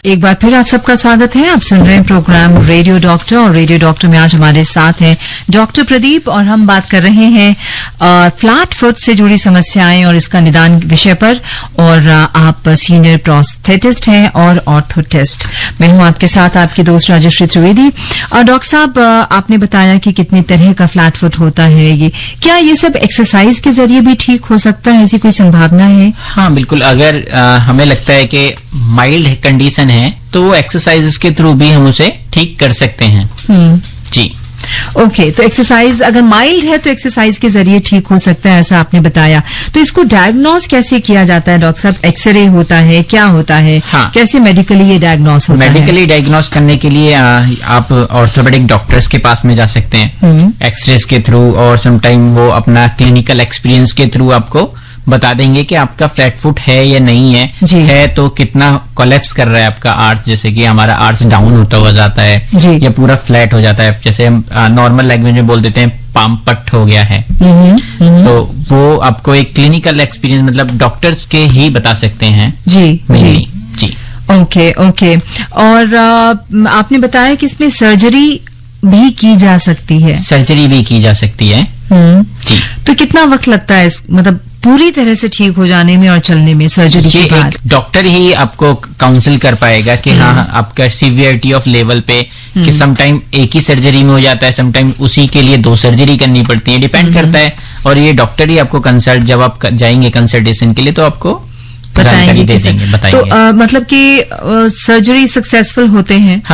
एक बार फिर आप सबका स्वागत है। आप सुन रहे हैं प्रोग्राम रेडियो डॉक्टर, और रेडियो डॉक्टर में आज हमारे साथ हैं डॉक्टर प्रदीप, और हम बात कर रहे हैं फ्लैट फुट से जुड़ी समस्याएं और इसका निदान विषय पर। और आप सीनियर प्रोस्थेटिस्ट हैं और ऑर्थोटिस्ट। मैं हूं आपके साथ आपकी दोस्त राजश्री त्रिवेदी। डॉक्टर साहब, आपने बताया कि कितनी तरह का फ्लैट फुट होता है। ये क्या ये सब एक्सरसाइज के जरिए भी ठीक हो सकता है? ऐसी कोई संभावना है? हाँ बिल्कुल। अगर हमें लगता है कि माइल्ड कंडीशन है तो वो एक्सरसाइजेस के थ्रू भी हम उसे ठीक कर सकते हैं। जी ओके, तो एक्सरसाइज अगर माइल्ड है तो एक्सरसाइज के जरिए ठीक हो सकता है, ऐसा आपने बताया। तो इसको डायग्नोज कैसे किया जाता है डॉक्टर साहब? एक्सरे होता है, क्या होता है? हाँ। कैसे मेडिकली ये डायग्नोज होता है? मेडिकली डायग्नोज करने के लिए आप ऑर्थोपेडिक डॉक्टर्स के पास में जा सकते हैं एक्सरेज के थ्रू, और समटाइम वो अपना क्लिनिकल एक्सपीरियंस के थ्रू आपको बता देंगे कि आपका फ्लैट फुट है या नहीं है तो कितना कोलैप्स कर रहा है आपका आर्च, जैसे कि हमारा आर्च डाउन होता हुआ जाता है या पूरा फ्लैट हो जाता है, जैसे हम नॉर्मल लैंग्वेज में बोल देते हैं पाम पट हो गया है। तो वो आपको एक क्लिनिकल एक्सपीरियंस मतलब डॉक्टर्स के ही बता सकते हैं। जी। ओके। और आपने बताया कि इसमें सर्जरी भी की जा सकती है। सर्जरी भी की जा सकती है। जी। तो कितना वक्त लगता है मतलब पूरी तरह से ठीक हो जाने में और चलने में सर्जरी के बाद? डॉक्टर ही आपको काउंसिल कर पाएगा कि हाँ आपका सीवियरिटी ऑफ लेवल पे, कि समटाइम एक ही सर्जरी में हो जाता है, समटाइम उसी के लिए 2 सर्जरी करनी पड़ती है, डिपेंड करता है। और ये डॉक्टर ही आपको कंसल्ट, जब आप जाएंगे कंसल्टेशन के लिए तो आपको बताएंगे। तो मतलब कि सर्जरी सक्सेसफुल होते हैं?